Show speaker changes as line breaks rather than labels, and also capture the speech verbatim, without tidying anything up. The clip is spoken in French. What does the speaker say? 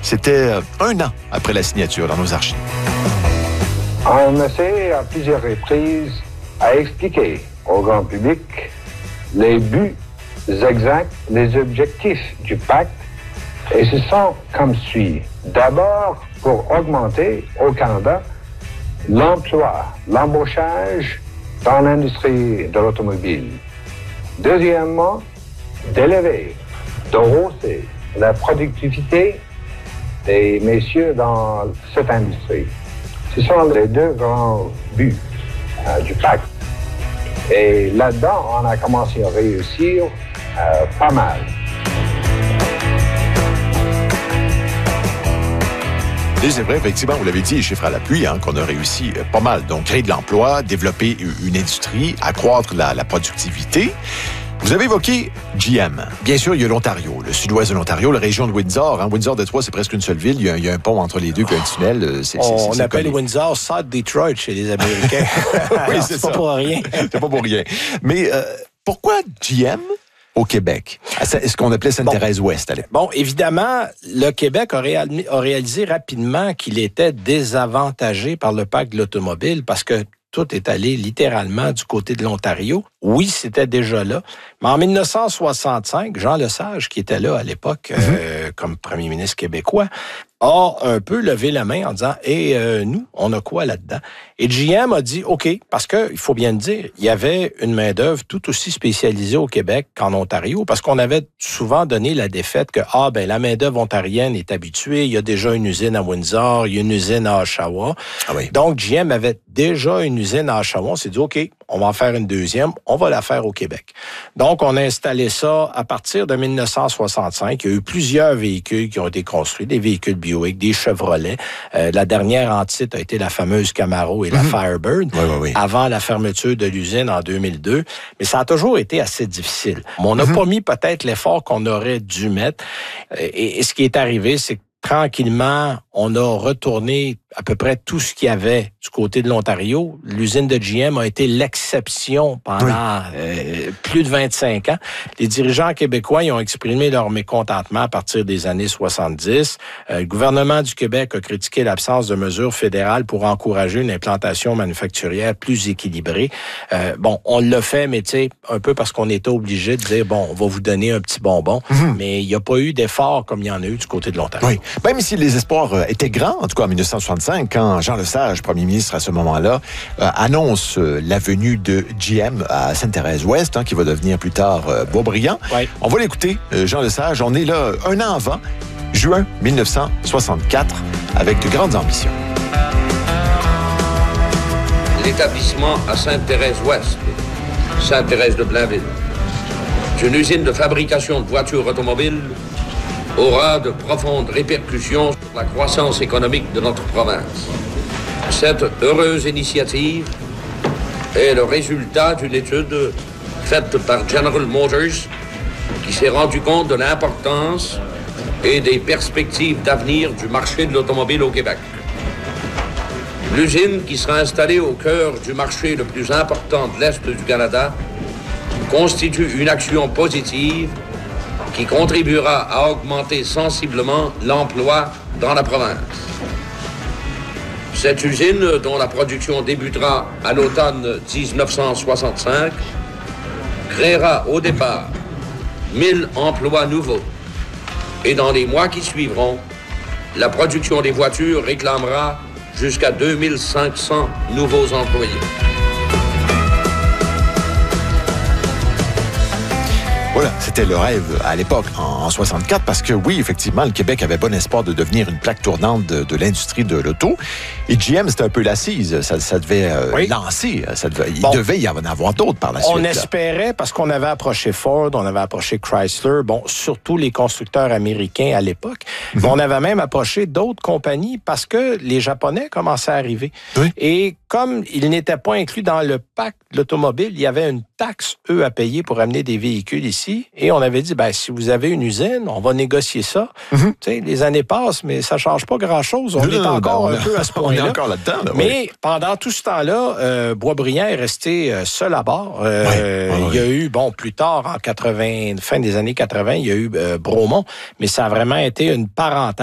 C'était un an après la signature dans nos archives.
On essaie à plusieurs reprises à expliquer au grand public les buts exacts, les objectifs du pacte, et ce sont comme suit. D'abord, pour augmenter au Canada l'emploi, l'embauchage dans l'industrie de l'automobile. Deuxièmement, d'élever, de hausser la productivité des messieurs dans cette industrie. Ce sont les deux grands buts euh, du pacte. Et là-dedans, on a commencé à réussir euh, pas mal.
Et c'est vrai, effectivement, vous l'avez dit, les chiffres à l'appui, hein, qu'on a réussi euh, pas mal. Donc, créer de l'emploi, développer une industrie, accroître la, la productivité. Vous avez évoqué G M. Bien sûr, il y a l'Ontario, le sud-ouest de l'Ontario, la région de Windsor. Hein. Windsor-Détroit, c'est presque une seule ville. Il y a, il y a un pont entre les deux, puis un tunnel. C'est,
on
c'est, c'est,
on appelle
connu.
Windsor South Detroit chez les Américains.
Oui,
Alors,
c'est,
c'est
ça.
pas pour rien.
C'est pas pour rien. Mais euh, pourquoi G M au Québec? C'est ce qu'on appelait Sainte-Thérèse-Ouest à l'époque.
Bon, évidemment, le Québec a, réal- a réalisé rapidement qu'il était désavantagé par le pacte de l'automobile parce que tout est allé littéralement du côté de l'Ontario. Oui, c'était déjà là. Mais en dix-neuf cent soixante-cinq, Jean Lesage, qui était là à l'époque mm-hmm. euh, comme premier ministre québécois, a un peu levé la main en disant « Et euh, nous, on a quoi là-dedans? » Et G M a dit « OK », parce qu'il faut bien le dire, il y avait une main-d'œuvre tout aussi spécialisée au Québec qu'en Ontario, parce qu'on avait souvent donné la défaite que ah ben la main-d'œuvre ontarienne est habituée, il y a déjà une usine à Windsor, il y a une usine à Oshawa. Ah oui. Donc, G M avait déjà une usine à Oshawa. On s'est dit « OK, on va en faire une deuxième, on va la faire au Québec. » Donc, on a installé ça à partir de dix-neuf cent soixante-cinq. Il y a eu plusieurs véhicules qui ont été construits, des véhicules Buick, des Chevrolet. Euh, la dernière en titre a été la fameuse Camaro et la mm-hmm. Firebird, oui, oui, oui. avant la fermeture de l'usine en deux mille deux. Mais ça a toujours été assez difficile. On n'a mm-hmm. pas mis peut-être l'effort qu'on aurait dû mettre. Et, et ce qui est arrivé, c'est que tranquillement, on a retourné à peu près tout ce qu'il y avait du côté de l'Ontario. L'usine de G M a été l'exception pendant oui. euh, plus de vingt-cinq ans. Les dirigeants québécois ils ont exprimé leur mécontentement à partir des années soixante-dix. Euh, le gouvernement du Québec a critiqué l'absence de mesures fédérales pour encourager une implantation manufacturière plus équilibrée. Euh, bon, on l'a fait, mais tu sais, un peu parce qu'on était obligé de dire, bon, on va vous donner un petit bonbon, mm-hmm. mais il n'y a pas eu d'effort comme il y en a eu du côté de l'Ontario.
Oui. Même si les espoirs étaient grands, en tout cas en dix-neuf cent soixante-cinq, quand Jean Lesage, premier ministre à ce moment-là, euh, annonce euh, la venue de G M à Sainte-Thérèse-Ouest, hein, qui va devenir plus tard euh, Boisbriand. Oui. On va l'écouter, euh, Jean Lesage. On est là un an avant, juin dix-neuf cent soixante-quatre, avec de grandes ambitions.
L'établissement à Sainte-Thérèse-Ouest, Sainte-Thérèse de Blainville, c'est une usine de fabrication de voitures automobiles aura de profondes répercussions sur la croissance économique de notre province. Cette heureuse initiative est le résultat d'une étude faite par General Motors qui s'est rendu compte de l'importance et des perspectives d'avenir du marché de l'automobile au Québec. L'usine qui sera installée au cœur du marché le plus important de l'Est du Canada constitue une action positive qui contribuera à augmenter sensiblement l'emploi dans la province. Cette usine, dont la production débutera à l'automne dix-neuf cent soixante-cinq, créera au départ mille emplois nouveaux. Et dans les mois qui suivront, la production des voitures réclamera jusqu'à deux mille cinq cents nouveaux employés.
Voilà, c'était le rêve à l'époque, en, en soixante-quatre, parce que oui, effectivement, le Québec avait bon espoir de devenir une plaque tournante de, de l'industrie de l'auto. Et G M, c'était un peu l'assise. Ça, ça devait euh, oui. lancer. Ça devait, il bon. devait y en avoir d'autres par la suite.
On
là.
espérait, parce qu'on avait approché Ford, on avait approché Chrysler, bon, surtout les constructeurs américains à l'époque. Mm-hmm. Mais on avait même approché d'autres compagnies parce que les Japonais commençaient à arriver. Oui. Et comme ils n'étaient pas inclus dans le pacte de l'automobile, il y avait une taxe, eux, à payer pour amener des véhicules ici. Et on avait dit, ben, si vous avez une usine, on va négocier ça. Mm-hmm. Tu sais, les années passent, mais ça change pas grand-chose. On non, est encore ben, un peu à ce point-là.
On est encore là-dedans. Là,
mais
oui.
pendant tout ce temps-là, euh, Boisbriand est resté seul à bord. Euh, oui. Oui, il y a eu, bon, plus tard, en quatre-vingts, fin des années quatre-vingts, il y a eu euh, Bromont, mais ça a vraiment été une parenthèse.